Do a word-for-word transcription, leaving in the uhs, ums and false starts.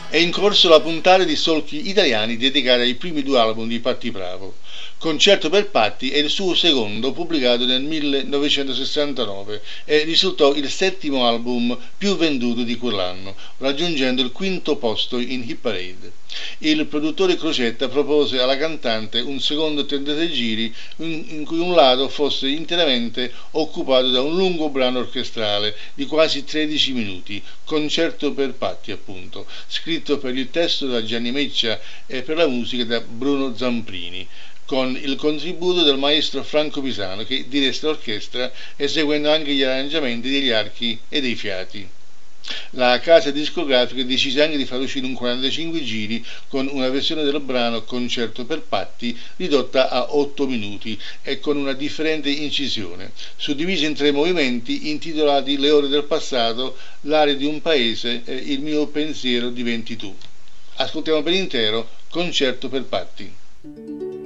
È in corso la puntata di solchi italiani dedicata ai primi due album di Patti Bravo. Concerto per Patti è il suo secondo, pubblicato nel millenovecentosessantanove, e risultò il settimo album più venduto di quell'anno, raggiungendo il quinto posto in Hit Parade. Il produttore Crocetta propose alla cantante un secondo trentasei giri in cui un lato fosse interamente occupato da un lungo brano orchestrale di quasi tredici minuti, Concerto per Patti appunto, scritto per il testo da Gianni Meccia e per la musica da Bruno Zamprini, con il contributo del maestro Franco Pisano che diresse l'orchestra eseguendo anche gli arrangiamenti degli archi e dei fiati. La casa discografica decise anche di far uscire un quarantacinque giri con una versione del brano Concerto per Patti ridotta a otto minuti e con una differente incisione, suddivisa in tre movimenti intitolati Le ore del passato, L'aria di un paese e Il mio pensiero diventi tu. Ascoltiamo per intero Concerto per Patti.